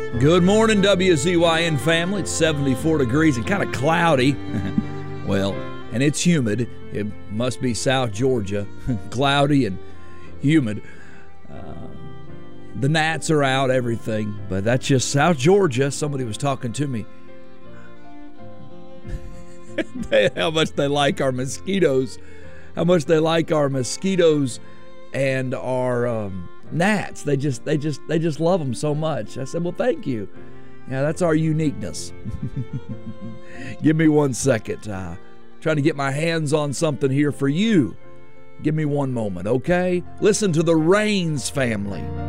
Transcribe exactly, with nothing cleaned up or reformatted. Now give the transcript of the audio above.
Good morning, W Z Y N family. It's seventy-four degrees and kind of cloudy. Well, and it's humid. It must be South Georgia. Cloudy and humid. Uh, the gnats are out, everything. But that's just South Georgia. Somebody was talking to me. they, how much they like our mosquitoes. How much they like our mosquitoes and our... Um, gnats. They just they just they just love them so much. I said, well, thank you. Yeah, that's our uniqueness. Give me one second. Uh, trying to get my hands on something here for you. Give me one moment, okay? Listen to the Rains family.